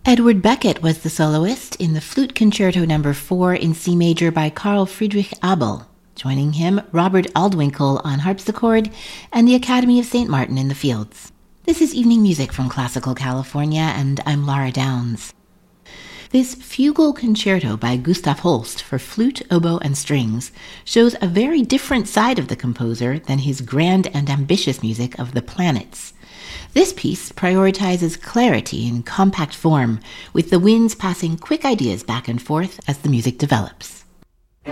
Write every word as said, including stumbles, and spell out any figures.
Edward Beckett was the soloist in the Flute Concerto number four in C major by Carl Friedrich Abel. Joining him, Robert Aldwinkle on harpsichord and the Academy of Saint Martin in the Fields. This is Evening Music from Classical California, and I'm Laura Downs. This fugal concerto by Gustav Holst for flute, oboe, and strings shows a very different side of the composer than his grand and ambitious music of The Planets. This piece prioritizes clarity in compact form, with the winds passing quick ideas back and forth as the music develops.